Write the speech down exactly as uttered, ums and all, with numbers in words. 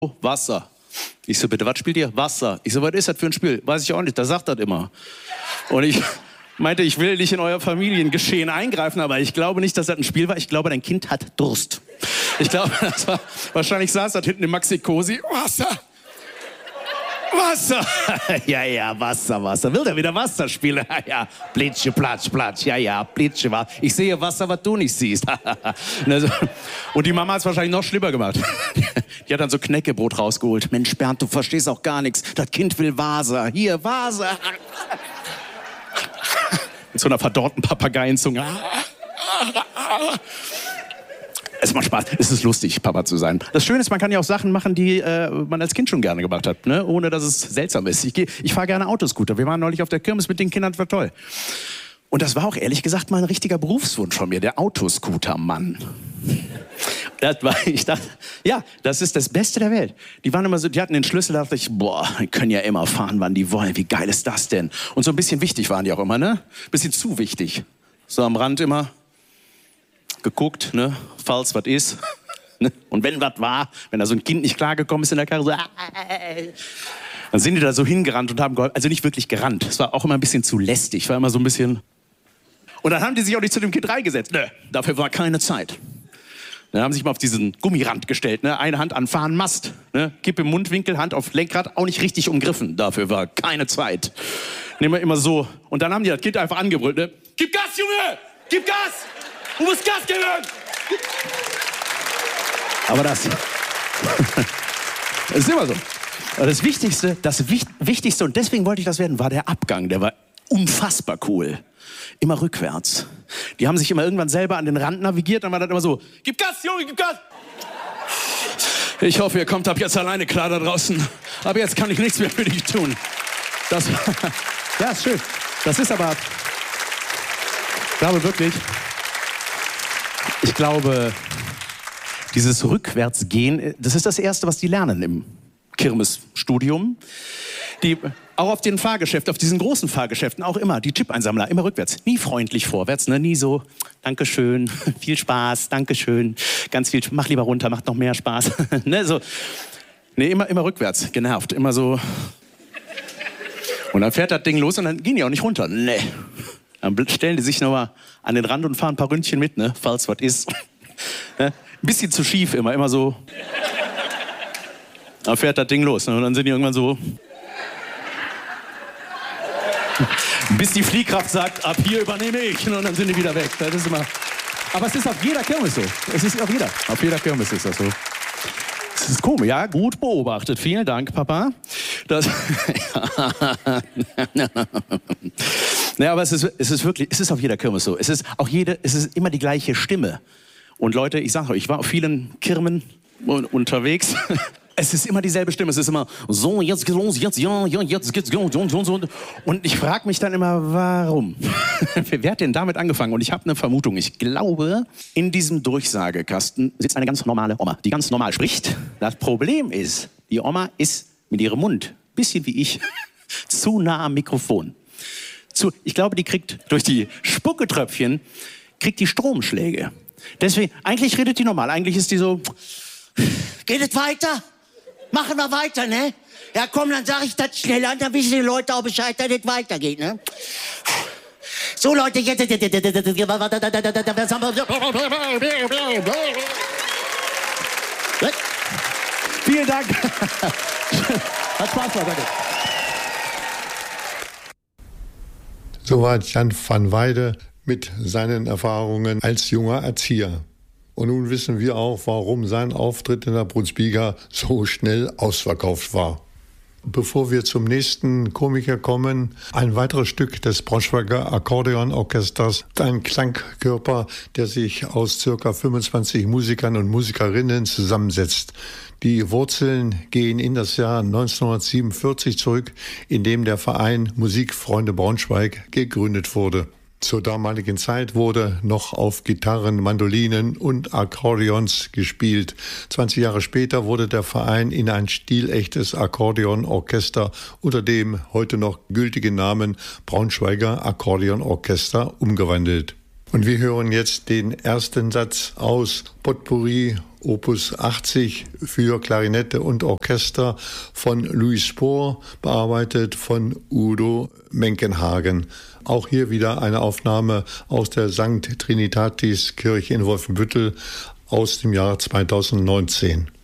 Wasser. Ich so, bitte, was spielt ihr? Wasser. Ich so, was ist das für ein Spiel? Weiß ich auch nicht, da sagt das immer. Und ich meinte, ich will nicht in euer Familiengeschehen eingreifen, aber ich glaube nicht, dass das ein Spiel war. Ich glaube, dein Kind hat Durst. Ich glaube, das war, wahrscheinlich saß das hinten im Maxi-Cosi. Wasser. Wasser. Ja, ja, Wasser, Wasser. Will der wieder Wasser spielen? Ja, ja, Plitsche, Platsch, Platsch. Ja, ja, Plitsche, was. Ich sehe Wasser, was du nicht siehst. Und die Mama hat es wahrscheinlich noch schlimmer gemacht. Die hat dann so Knäckebrot rausgeholt. Mensch, Bernd, du verstehst auch gar nichts. Das Kind will Wasser. Hier, Wasser. Mit so einer verdorrten Papageienzunge. Es macht Spaß. Es ist lustig, Papa zu sein. Das Schöne ist, man kann ja auch Sachen machen, die äh, man als Kind schon gerne gemacht hat, ne? Ohne dass es seltsam ist. Ich, ich fahre gerne Autoscooter. Wir waren neulich auf der Kirmes mit den Kindern, das war toll. Und das war auch ehrlich gesagt mal ein richtiger Berufswunsch von mir, der Autoscooter-Mann. Das war, ich dachte, ja, das ist das Beste der Welt. Die waren immer so, die hatten den Schlüssel, da dachte ich, boah, die können ja immer fahren, wann die wollen. Wie geil ist das denn? Und so ein bisschen wichtig waren die auch immer, ne? Ein bisschen zu wichtig. So am Rand immer geguckt, ne? Falls was ist. Und wenn was war, wenn da so ein Kind nicht klargekommen ist in der Karre, so, dann sind die da so hingerannt und haben geholfen. Also nicht wirklich gerannt. Es war auch immer ein bisschen zu lästig. War immer so ein bisschen. Und dann haben die sich auch nicht zu dem Kind reingesetzt. Nö, dafür war keine Zeit. Dann haben sie sich mal auf diesen Gummirand gestellt. Ne? Eine Hand an Fahnenmast, ne? Kipp im Mundwinkel, Hand auf Lenkrad, auch nicht richtig umgriffen. Dafür war keine Zeit. Nehmen wir immer so. Und dann haben die das Kind einfach angebrüllt. Ne? Gib Gas, Junge! Gib Gas! Du musst Gas geben! Aber das, das ist immer so. Aber das Wichtigste, das Wichtigste, und deswegen wollte ich das werden, war der Abgang. Der war unfassbar cool. Immer rückwärts. Die haben sich immer irgendwann selber an den Rand navigiert, dann war das immer so, gib Gas, Junge, gib Gas! Ich hoffe, ihr kommt ab jetzt alleine klar da draußen. Aber jetzt kann ich nichts mehr für dich tun. Das, ja, ist schön. Das ist aber, ich glaube wirklich, ich glaube, dieses Rückwärtsgehen, das ist das Erste, was die lernen im Kirmesstudium. Die, auch auf den Fahrgeschäften, auf diesen großen Fahrgeschäften, auch immer, die Chip-Einsammler, immer rückwärts. Nie freundlich vorwärts, ne? Nie so, Dankeschön, viel Spaß, Dankeschön, ganz viel, mach lieber runter, macht noch mehr Spaß. Ne, so. Nee, immer, immer rückwärts, genervt, immer so. Und dann fährt das Ding los und dann gehen die auch nicht runter. Nee. Dann stellen die sich nochmal an den Rand und fahren ein paar Ründchen mit, ne? Falls was ist. Ne? Ein bisschen zu schief immer, immer so. Dann fährt das Ding los, ne? Und dann sind die irgendwann so. Bis die Fliehkraft sagt, ab hier übernehme ich. Und dann sind die wieder weg. Das ist immer. Aber es ist auf jeder Kirmes so. Es ist auf jeder. Auf jeder Kirmes ist das so. Das ist komisch. Ja, gut beobachtet. Vielen Dank, Papa. Das. Ja, aber es ist, es ist wirklich, es ist auf jeder Kirmes so. Es ist auch jede, es ist immer die gleiche Stimme. Und Leute, ich sage euch, ich war auf vielen Kirmen unterwegs. Es ist immer dieselbe Stimme. Es ist immer so, jetzt geht's los, jetzt, ja, ja, jetzt geht's los, und, und, und. Und ich frage mich dann immer, warum? Wer hat denn damit angefangen? Und ich habe eine Vermutung. Ich glaube, in diesem Durchsagekasten sitzt eine ganz normale Oma, die ganz normal spricht. Das Problem ist, die Oma ist mit ihrem Mund, bisschen wie ich, zu nah am Mikrofon. Zu, ich glaube, die kriegt durch die Spucketröpfchen, kriegt die Stromschläge. Deswegen, eigentlich redet die normal. Eigentlich ist die so, geht es weiter? Machen wir weiter, ne? Ja, komm, dann sag ich das schneller, dann wissen die Leute auch Bescheid, dass es weitergeht, ne? So, Leute, jetzt. Vielen Dank. Hat Spaß gemacht, danke. Soweit Jan van Weide mit seinen Erfahrungen als junger Erzieher. Und nun wissen wir auch, warum sein Auftritt in der Brunsbüttel so schnell ausverkauft war. Bevor wir zum nächsten Komiker kommen, ein weiteres Stück des Braunschweiger Akkordeonorchesters, ein Klangkörper, der sich aus circa fünfundzwanzig Musikern und Musikerinnen zusammensetzt. Die Wurzeln gehen in das Jahr neunzehnhundertsiebenundvierzig zurück, in dem der Verein Musikfreunde Braunschweig gegründet wurde. Zur damaligen Zeit wurde noch auf Gitarren, Mandolinen und Akkordeons gespielt. zwanzig Jahre später wurde der Verein in ein stilechtes Akkordeonorchester unter dem heute noch gültigen Namen Braunschweiger Akkordeonorchester umgewandelt. Und wir hören jetzt den ersten Satz aus Potpourri Opus achtzig für Klarinette und Orchester von Louis Spohr, bearbeitet von Udo Menkenhagen. Auch hier wieder eine Aufnahme aus der Sankt Trinitatis Kirche in Wolfenbüttel aus dem Jahr zweitausendneunzehn.